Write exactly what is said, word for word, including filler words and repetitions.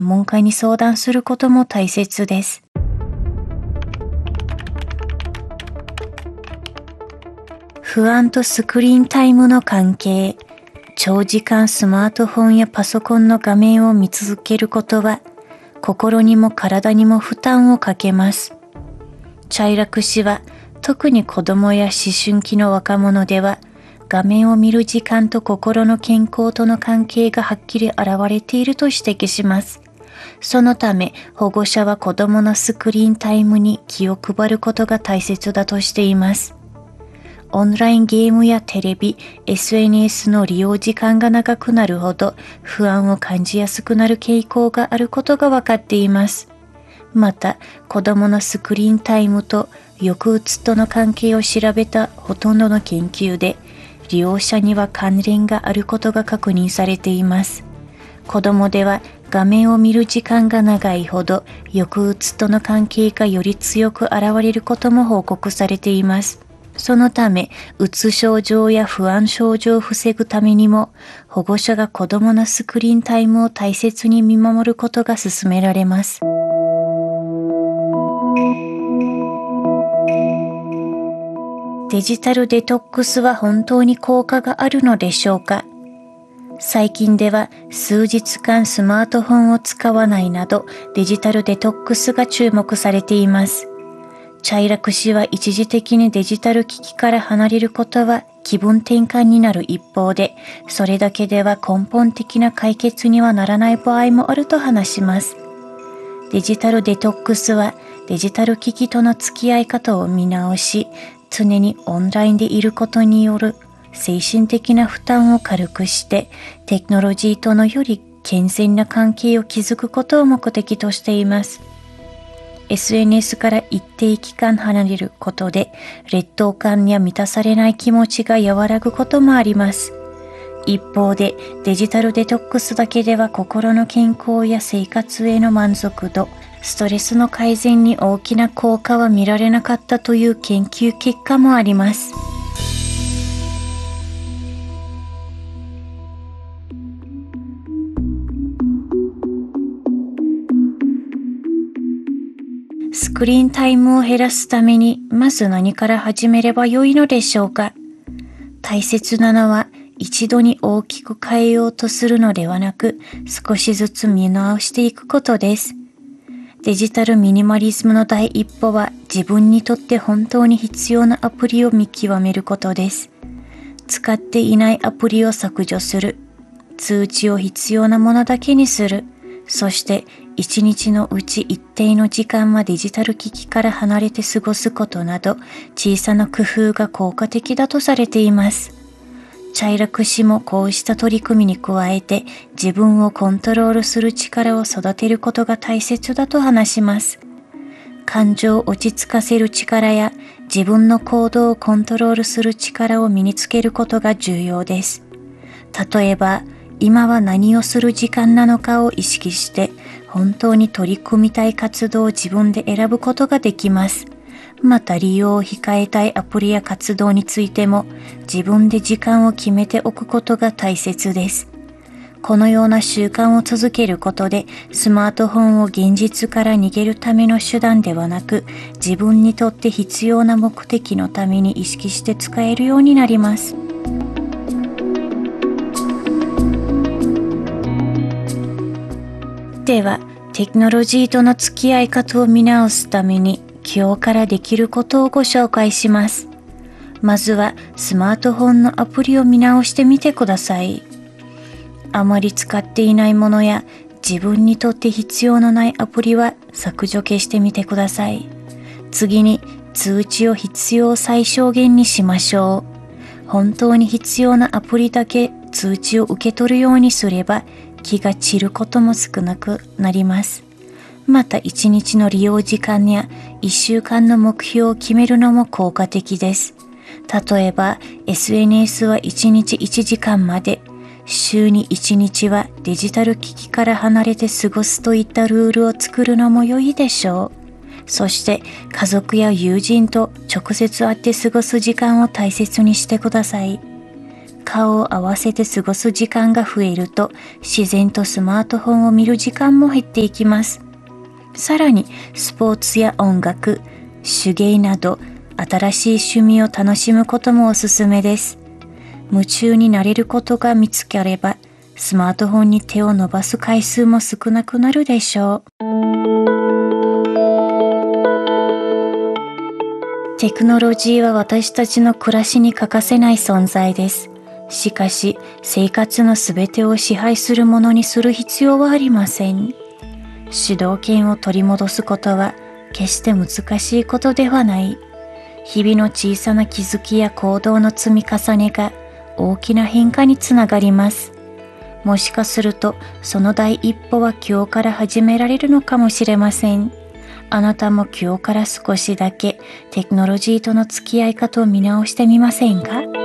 門下に相談することも大切です。不安とスクリーンタイムの関係。長時間スマートフォンやパソコンの画面を見続けることは、心にも体にも負担をかけます。チャイラク氏は、特に子供や思春期の若者では、画面を見る時間と心の健康との関係がはっきり現れていると指摘します。そのため、保護者は子供のスクリーンタイムに気を配ることが大切だとしています。オンラインゲームやテレビ、エスエヌエス の利用時間が長くなるほど不安を感じやすくなる傾向があることが分かっています。また、子供のスクリーンタイムと抑うつとの関係を調べたほとんどの研究で、利用者には関連があることが確認されています。子供では画面を見る時間が長いほど抑うつとの関係がより強く現れることも報告されています。そのため、うつ症状や不安症状を防ぐためにも、保護者が子供のスクリーンタイムを大切に見守ることが勧められます。デジタルデトックスは本当に効果があるのでしょうか？最近では数日間スマートフォンを使わないなどデジタルデトックスが注目されています。チャイラク氏は一時的にデジタル機器から離れることは気分転換になる一方で、それだけでは根本的な解決にはならない場合もあると話します。デジタルデトックスはデジタル機器との付き合い方を見直し、常にオンラインでいることによる精神的な負担を軽くして、テクノロジーとのより健全な関係を築くことを目的としています。エスエヌエス から一定期間離れることで、劣等感や満たされない気持ちが和らぐこともあります。一方で、デジタルデトックスだけでは心の健康や生活への満足度、ストレスの改善に大きな効果は見られなかったという研究結果もあります。スクリーンタイムを減らすために、まず何から始めればよいのでしょうか？大切なのは、一度に大きく変えようとするのではなく、少しずつ見直していくことです。デジタルミニマリズムの第一歩は、自分にとって本当に必要なアプリを見極めることです。使っていないアプリを削除する。通知を必要なものだけにする。そして、一日のうち一定の時間はデジタル機器から離れて過ごすことなど、小さな工夫が効果的だとされています。チャイラク氏もこうした取り組みに加えて、自分をコントロールする力を育てることが大切だと話します。感情を落ち着かせる力や、自分の行動をコントロールする力を身につけることが重要です。例えば、今は何をする時間なのかを意識して、本当に取り組みたい活動を自分で選ぶことができます。また利用を控えたいアプリや活動についても自分で時間を決めておくことが大切です。このような習慣を続けることでスマートフォンを現実から逃げるための手段ではなく自分にとって必要な目的のために意識して使えるようになります。では、テクノロジーとの付き合い方を見直すために今日からできることをご紹介します。まずはスマートフォンのアプリを見直してみてください。あまり使っていないものや自分にとって必要のないアプリは削除消してみてください。次に通知を必要最小限にしましょう。本当に必要なアプリだけ通知を受け取るようにすれば気が散ることも少なくなります。またいちにちの利用時間やいっしゅうかんの目標を決めるのも効果的です。例えば エスエヌエス はいちにちいちじかんまで、週にいちにちはデジタル機器から離れて過ごすといったルールを作るのも良いでしょう。そして家族や友人と直接会って過ごす時間を大切にしてください。 顔を合わせて過ごす時間が増えると、自然とスマートフォンを見る時間も減っていきます。さらに、スポーツや音楽、手芸など、新しい趣味を楽しむこともおすすめです。夢中になれることが見つかれば、スマートフォンに手を伸ばす回数も少なくなるでしょう。テクノロジーは私たちの暮らしに欠かせない存在です。しかし、生活のすべてを支配するものにする必要はありません。主導権を取り戻すことは決して難しいことではない。日々の小さな気づきや行動の積み重ねが大きな変化につながります。もしかするとその第一歩は今日から始められるのかもしれません。あなたも今日から少しだけテクノロジーとの付き合い方を見直してみませんか？